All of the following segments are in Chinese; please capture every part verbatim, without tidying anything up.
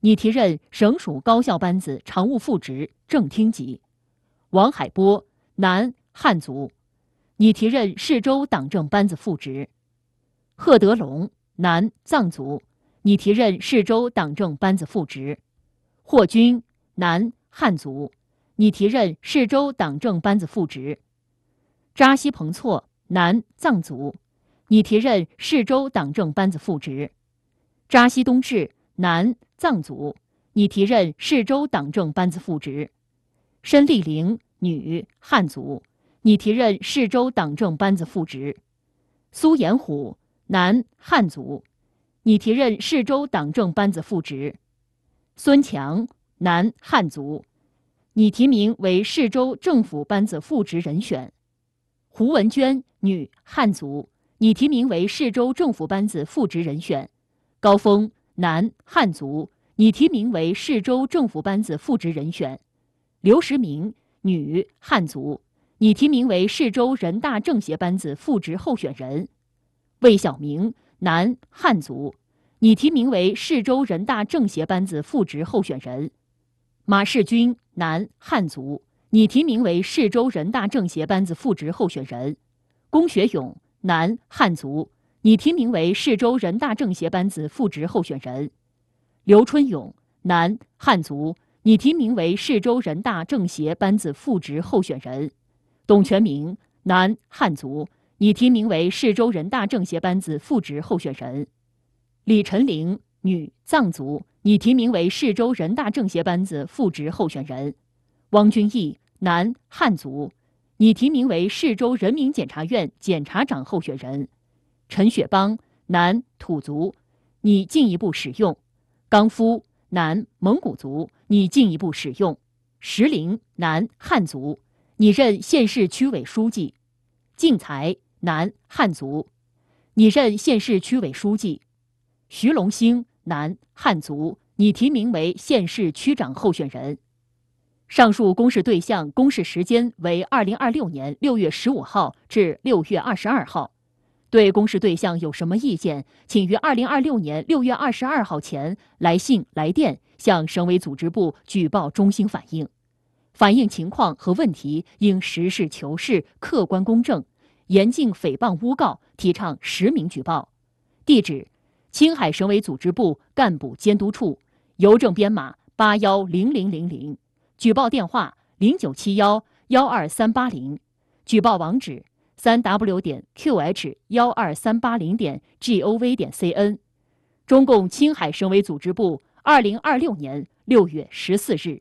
拟提任省属高校班子常务副职正厅级；王海波，男，汉族，拟提任市州党政班子副职；贺德龙，男，藏族，拟提任市州党政班子副职；霍军，男，汉族，拟提任市州党政班子副职；扎西彭措，男，藏族，拟提任市州党政班子副职；扎西东志，男，藏族，拟提任市州党政班子副职；申丽玲，女，汉族，拟提任市州党政班子副职；苏延虎，男，汉族，拟提任市州党政班子副职；孙强，男，汉族，拟提名为市州政府班子副职人选；胡文娟，女，汉族，拟提名为市州政府班子副职人选；高峰，男，汉族，拟提名为市州政府班子副职人选；刘时明，女，汉族，拟提名为市州人大政协班子副职候选人；魏晓明，男，汉族，拟提名为市州人大政协班子副职候选人；马世军，男，汉族，拟提名为市州人大政协班子副职候选人；龚学勇，男，汉族，拟提名为市州人大政协班子副职候选人；刘春勇，男，汉族，拟提名为市州人大政协班子副职候选人；董全明，男，汉族，拟提名为市州人大政协班子副职候选人；李晨玲，女，藏族，拟提名为市州人大政协班子副职候选人；汪君毅，男，汉族，拟提名为市州人民检察院检察长候选人；陈雪邦，男，土族，拟进一步使用；刚夫，男，蒙古族，拟进一步使用；石林，男，汉族，拟任县市区委书记；靳才，男，汉族，拟任县市区委书记；徐龙兴，男，汉族，拟提名为县市区长候选人。上述公示对象公示时间为二零二六年六月十五号至六月二十二号。对公示对象有什么意见，请于二零二六年六月二十二号前来信来电向省委组织部举报中心反映。反映情况和问题应实事求是、客观公正，严禁诽谤诬告，提倡实名举报。地址：青海省委组织部干部监督处，邮政编码八幺零零零零，举报电话零九七幺幺二三八零，举报网址三 w 点 qh 幺二三八零点 gov 点 cn。中共青海省委组织部，二零二六年六月十四日。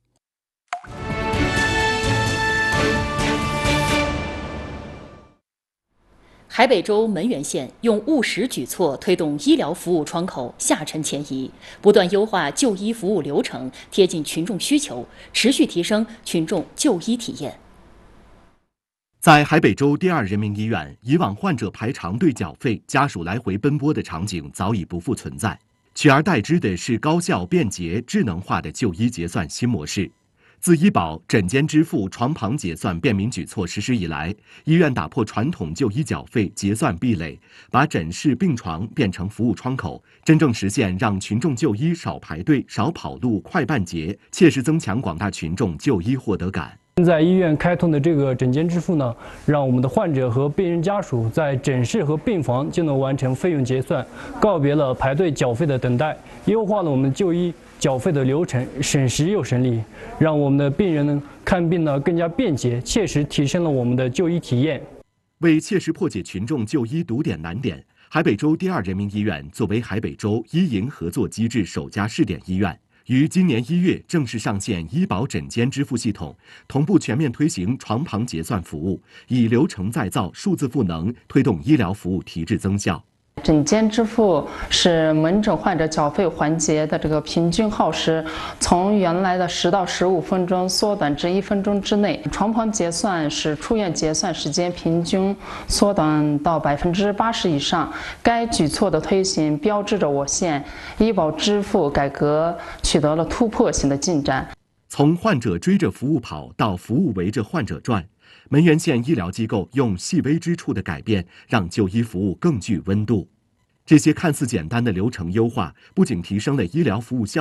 海北州门源县用务实举措推动医疗服务窗口下沉前移，不断优化就医服务流程，贴近群众需求，持续提升群众就医体验。 在海北州第二人民医院，以往患者排长队缴费、家属来回奔波的场景早已不复存在，取而代之的是高效、便捷、智能化的就医结算新模式。自医保、诊间支付、床旁结算便民举措实施以来，医院打破传统就医缴费结算壁垒，把诊室、病床变成服务窗口，真正实现让群众就医少排队、少跑路、快办结，切实增强广大群众就医获得感。 现在医院开通的这个诊间支付呢，让我们的患者和病人家属在诊室和病房就能完成费用结算，告别了排队缴费的等待，优化了我们就医缴费的流程，省时又省力，让我们的病人呢看病呢更加便捷，切实提升了我们的就医体验。 为切实破解群众就医堵点难点，海北州第二人民医院作为海北州医银合作机制首家试点医院，于今年一月正式上线医保诊间支付系统，同步全面推行床旁结算服务，以流程再造、数字赋能，推动医疗服务提质增效。 诊间支付是门诊患者缴费环节的这个平均耗时从原来的十到十五分钟缩短至一分钟之内。床旁结算使出院结算时间平均缩短到百分之八十以上。该举措的推行标志着我县医保支付改革取得了突破性的进展。 从患者追着服务跑到服务围着患者转，门源县医疗机构用细微之处的改变，让就医服务更具温度。这些看似简单的流程优化，不仅提升了医疗服务效